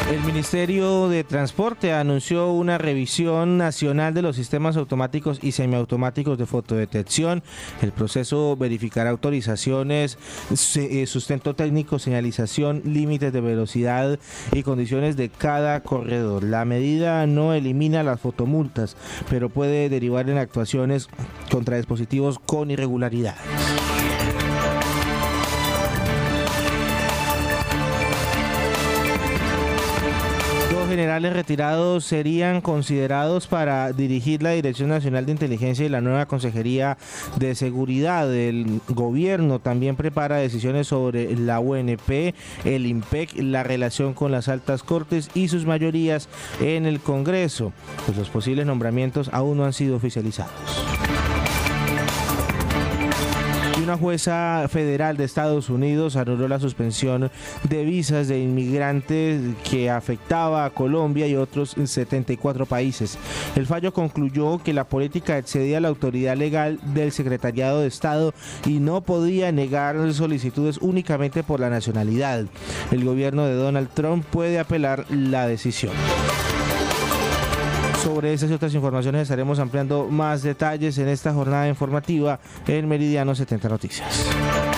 El Ministerio de Transporte anunció una revisión nacional de los sistemas automáticos y semiautomáticos de fotodetección. El proceso verificará autorizaciones, sustento técnico, señalización, límites de velocidad y condiciones de cada corredor. La medida no elimina las fotomultas, pero puede derivar en actuaciones contra dispositivos con irregularidades. Generales retirados serían considerados para dirigir la Dirección Nacional de Inteligencia y la nueva Consejería de Seguridad. El gobierno también prepara decisiones sobre la UNP, el IMPEC, la relación con las altas cortes y sus mayorías en el Congreso. Pues los posibles nombramientos aún no han sido oficializados. Una jueza federal de Estados Unidos anuló la suspensión de visas de inmigrantes que afectaba a Colombia y otros 74 países. El fallo concluyó que la política excedía la autoridad legal del Secretariado de Estado y no podía negar solicitudes únicamente por la nacionalidad. El gobierno de Donald Trump puede apelar la decisión. Sobre estas y otras informaciones estaremos ampliando más detalles en esta jornada informativa en Meridiano 70 Noticias.